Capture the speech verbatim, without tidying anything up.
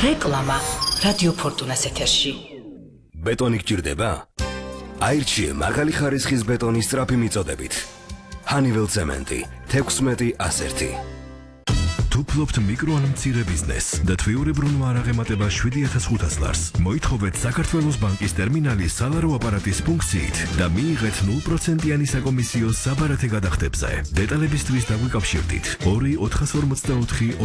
რეკლამა რადიო ფორტუნას ეთერში. ბეტონი გჭირდება? აირჩიე მაგალი ხარისხის ბეტონის სწრაფი მიწოდებით. ჰანიվել ცემენტი თექვსმეტი ას ერთი. თუ ფლობთ მიკრო ან მცირე ბიზნესს და თვიურებრუნვა არ აღემატება შვიდი ათას ხუთას ლარს, მოითხოვეთ საქართველოს ბანკის ტერმინალის სალარო აპარატის ფუნქციით და მიიღეთ ნულ პროცენტიანი საკომისიო საბარათე გადახდებზე. დეტალებისთვის დაგვიკავშირდით ორი ოთხას ორმოცდაოთხი